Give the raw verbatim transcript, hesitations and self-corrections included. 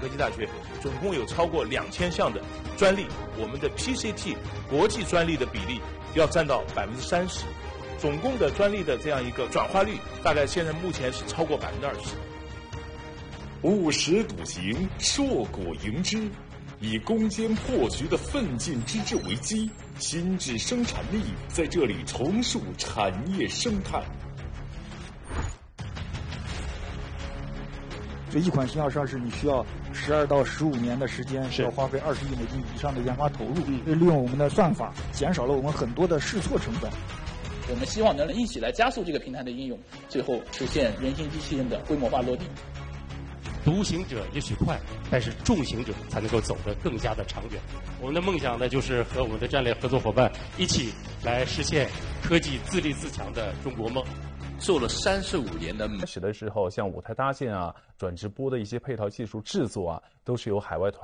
科技大学总共有超过两千项的专利，我们的 P C T 国际专利的比例要占到百分之三十，总共的专利的这样一个转化率，大概现在目前是超过百分之二十。 务实笃行，硕果迎之。以攻坚破局的奋进之志为基，新质生产力在这里重塑产业生态。 这一款新钥匙二是你需要十二到十五年的时间，需要花费二十亿美金以上的研发投入，利用我们的算法，减少了我们很多的试错成本。 我们希望能一起来加速这个平台的应用，最后实现人形机器人的规模化落地。 独行者也许快，但是众行者才能够走得更加的长远。我们的梦想呢，就是和我们的战略合作伙伴一起来实现科技自立自强的中国梦。 做了三十五年的， 开始的时候，像舞台搭建啊、转直播的一些配套技术制作啊，都是由海外团